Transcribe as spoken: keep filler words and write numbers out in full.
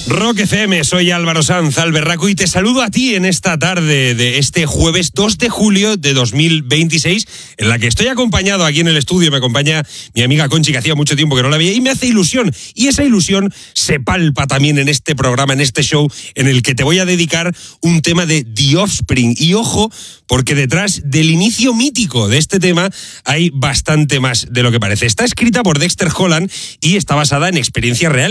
Rock F M, soy Álvaro Sanz, Alberraco, y te saludo a ti en esta tarde de este jueves dos de julio de dos mil veintiséis, en la que estoy acompañado aquí en el estudio. Me acompaña mi amiga Conchi, que hacía mucho tiempo que no la veía, y me hace ilusión. Y esa ilusión se palpa también en este programa, en este show, en el que te voy a dedicar un tema de The Offspring. Y ojo, porque detrás del inicio mítico de este tema hay bastante más de lo que parece. Está escrita por Dexter Holland y está basada en experiencias reales.